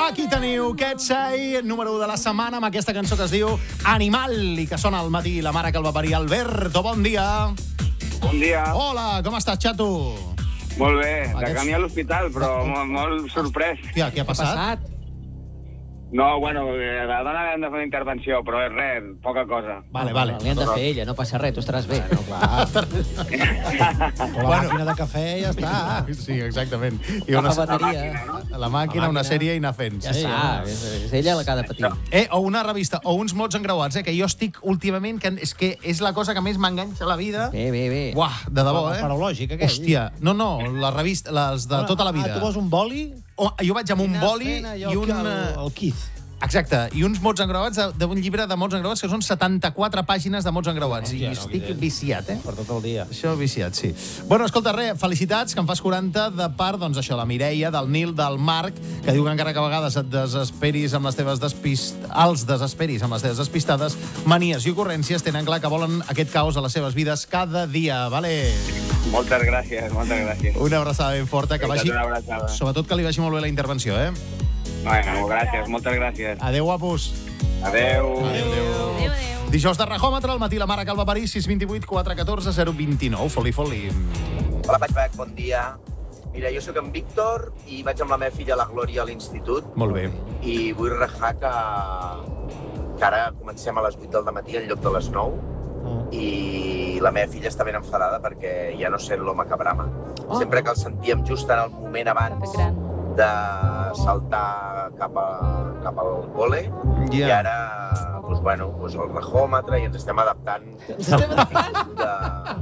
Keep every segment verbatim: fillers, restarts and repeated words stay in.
Aquí teniu Quetzai, número u de la setmana, amb aquesta cançó que es diu Animal i que sona al matí la mare que el va parir. Alberto, bon dia. Bon dia. Hola, com estàs, xato? Molt bé, de Aquests- camí a l'hospital, però molt, molt sorprès. Tia, què ha passat? No, bueno, eh, la dona li han de fer una intervenció, però és res, poca cosa. Vale, vale. Li han de fer ella, no passa res, tu estaràs bé. No, Clar, o la màquina de cafè i ja està. Sí, exactament. I la una, bateria. la màquina, una sèrie i anar fent. Ja està, és, és ella la que ha de patir. Eh, o una revista, o uns mots encreuats, eh, que jo estic últimament... Que és que és la cosa que més m'enganxa a la vida. Bé, bé, bé. Uah, de debò, El eh? paralògic, aquell. Hòstia, no, no, la revista, les de tota la vida. Ah, tu vols un boli? Oh, jo vaig amb un boli i un... El, eh, el Keith. Exacte, i uns mots encreuats de- d'un llibre de mots encreuats que són setanta-quatre pàgines de mots encreuats. I Hòstia, no, estic evident. viciat, eh? Per tot el dia. Això viciat, sí. Bueno, escolta, res, felicitats, que en fas quaranta de part, doncs això, la Mireia, del Nil, del Marc, que diu que encara que a vegades et desesperis amb les teves despist... els desesperis amb les teves despistades, manies i ocurrències tenen clar que volen aquest caos a les seves vides cada dia, vale? Moltes gràcies, moltes gràcies. Una abraçada ben forta, que vagi... Una abraçada. Sobretot que li vagi molt bé la intervenció, eh? Bueno, gràcies, moltes gràcies. Adéu, guapos. Adéu. Adéu, adéu. Dijous de Rajòmetre, al matí la mare que el va parir, sis dos vuit quatre un quatre zero dos nou. Foli, foli. Hola, Patchback, bon dia. Mira, jo sóc en Víctor i vaig amb la meva filla, la Glòria, a l'institut. Molt bé. I vull rajar que, que ara comencem a les vuit del matí en lloc de les nou. I la meva filla està ben enfadada perquè ja no sent l'home que brama. Sempre que el sentíem just en el moment abans de saltar cap, a, cap al col·le, Ja. i ara, doncs, bueno, doncs el rajòmetre, i ens estem adaptant de,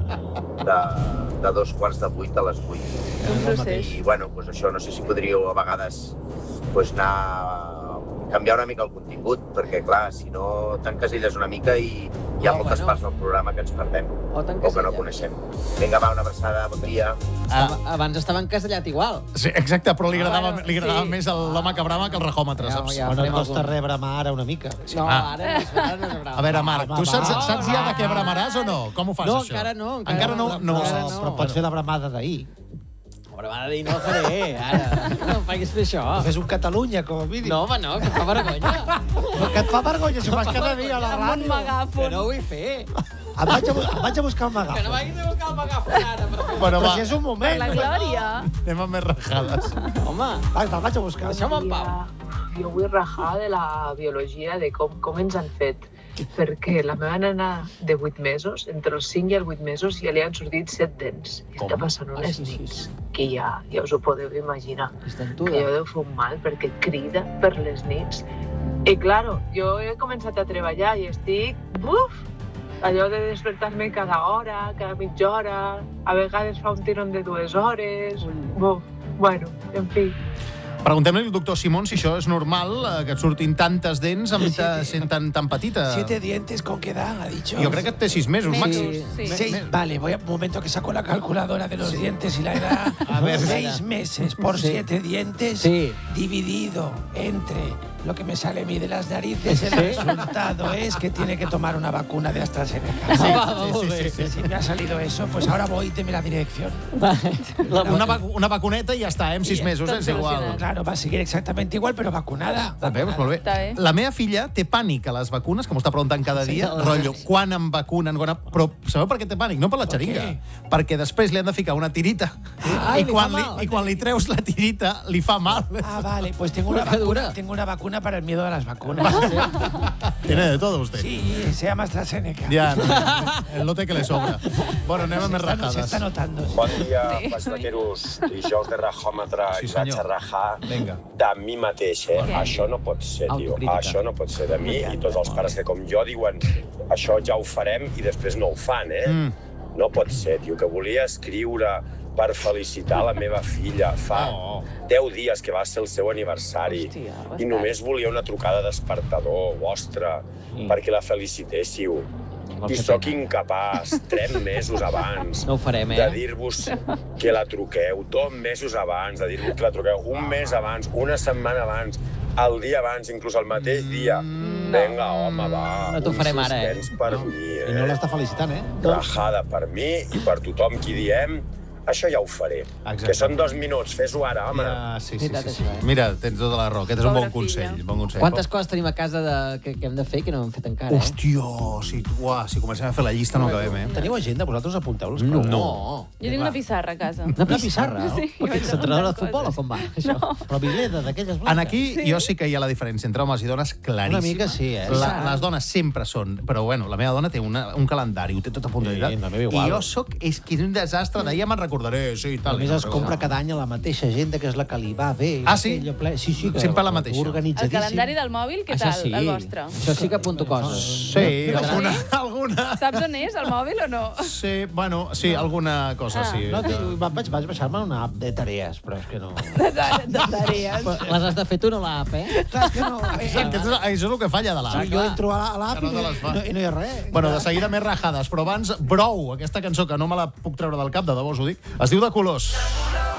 de, de dos quarts de vuit a les vuit. Un procés. I, bueno, doncs això, no sé si podríeu a vegades doncs, anar canviar una mica el contingut, perquè, clar, si no t'encasilles una mica i hi ha Oh, moltes bueno. parts del programa que ens perdem O o que no t'encasilles. coneixem. Vinga, va, una abraçada, bon dia. Estava, abans estava encasellat igual. Sí, exacte, però li agradava, Bueno, li agradava sí. més el- l'home que brama que el rajòmetre, Ja, saps? ja. Bueno, et farem costa algun. res bramar ara una mica. No, Ah. ara, no, ara no és brava. A veure, Marc, tu saps, va, saps ja de què bramaràs o no? Com ho fas, No, això? encara no, encara Encara no? no, no. encara Però, no. però pots fer la bramada d'ahir. Però m'ha de dir, no ho faré, ara. No em facis fer això. Fes un Catalunya, com a mínim. No, home, no, que fa vergonya. Però que et fa vergonya si ho fas cada dia a la Amb un ràdio. Que megàfon. no ho vull fer. Em vaig a, bu- em vaig a buscar un Que no megàfon. vagis a buscar el megàfon ara. Però... Bueno, Però va, si és un Per moment. la Glòria. anem amb més rajades. Home, Va, te'l vaig a buscar. deixa'm en pau. Jo vull rajar de la biologia, de com, com ens han fet. Perquè la meva nena de vuit mesos, entre els cinc i els vuit mesos, ja li han sortit set dents. I està passant Ah, unes sí, sí, nits sí. que ja, ja us ho podeu imaginar. És Que dentuda. jo deu fer un mal perquè crida per les nits. I, claro, jo he començat a treballar i estic... Buf! Allò de despertar-me cada hora, cada mitja hora, a vegades fa un tirón de dues hores... Buf! Bueno, en fi. Preguntem-li al doctor Simón si això és normal, eh, que et surtin tantes dents amb ta, sent tan, tan petita. Siete dientes, ¿con qué edad? Ha dicho. Jo crec que té sis mesos, Mesos, màxim. sí. Seis, vale, voy a un momento que saco la calculadora de los dientes y la edad. A ver, seis meses por Sí. siete dientes Sí. dividido entre lo que me sale a mí de las narices. El resultado es que tiene que tomar una vacuna de AstraZeneca. Sí, va, vamos sí, bé. sí, sí. Si me ha salido eso, pues ahora voy y deme la dirección. La Una, vac una vacuneta i ja està, eh? Amb sis I mesos, eh? És igual. Claro, va a seguir exactamente igual, pero vacunada. Està bé, doncs molt bé. Està bé. La meva filla té pànic a les vacunes, que m'ho està preguntant cada Sí, dia, sí. rotllo, quan em vacunen, quan em... Però sabeu per què té pànic? No per la Per xeringa. què? Perquè després li han de ficar una tirita. Ai, I, li quan fa li, mal. I quan li treus la tirita, li fa mal. Ah, vale, pues tengo una Porque dura. vacuna, tengo una vacuna para el miedo a las vacunas. Tiene de todo, usted. Sí, se llama AstraZeneca. Ja, no, el lote que le sobra. Bueno, anem amb més Se rajades. está notando. sí. Bon dia, Sí. sí. vaqueros. Dijous de rajòmetre Sí, i vaig senyor. a rajar Vinga. de mi mateix, eh? Què? Això no pot ser, tio. Autocrítica. Això no pot ser de mi i tots els pares que, com jo, diuen això ja ho farem i després no ho fan, eh? Mm. No pot ser, tio, que volia escriure per felicitar la meva filla fa Oh. deu dies que va ser el seu aniversari Hòstia, i bastant. només volia una trucada despertador vostra Sí. perquè la felicitéssiu. Vol I fer sóc pena. incapaç, tres mesos abans, No ho farem, de eh? dir-vos que la truqueu, dos mesos abans, de dir-vos que la truqueu, un mes abans, una setmana abans, el dia abans, inclús el mateix dia. Vinga, home, va. No t'ho farem ara, eh? Un suspens per mi, I no eh? l'està felicitant, eh? Rajada per mi i per tothom qui diem això ja ho faré. Exacte. Que són dos minuts, fes-ho ara, home. Ja, sí, sí, Veritat, sí, sí. això, eh? Mira, tens tota la raó. Aquest és un Pobra bon consell. filla. Bon consell. Quantes coses tenim a casa de, que, que hem de fer que no hem fet encara, eh? Hòstia, si, uah, si comencem a fer la llista no acabem, eh? Teniu agenda? Vosaltres apunteu-los? No. No. Jo tinc una pissarra a casa. Una pissarra? Sí, Sí, Perquè ets entrenadora de futbol o com va? Això? No. Però Vileda, d'aquelles blanques. En aquí jo sí que hi ha la diferència entre homes i dones claríssima. Una mica sí, eh? La, les dones sempre són... Però, bueno, la meva dona té una, un calendari, ho té tot a punt de Sí, la meva igual. I jo sóc... És que és un desastre. D'ahir ja me'n recordaré, sí, i A tal. més, i es no, compra no. cada any a la mateixa agenda, que és la que li va bé. Ah, sí? Aquella ple... Sí, sí. Que Sempre la mateixa. El Organitzadíssim. calendari del mòbil, què Això tal, sí. el vostre? Això sí que apunto coses. Sí, Però alguna, sí? alguna... Saps on és, el mòbil, o no? Sí, bueno, sí, alguna cosa, Ah. sí. No, tio, va- vaig, vaig baixar-me una app de tarees, però és que no... De, de, de tarees. Les has de fer tu, no l'app, eh? Clar, és que no... Exacte, això és el que falla de l'app. Sí, jo entro a l'app Que no i, te no, les fa. i, no, i no hi ha res. Bueno, de seguida més rajades, però abans, Brou, aquesta cançó que no me la puc treure del cap, de debò us ho dic, es diu De colors.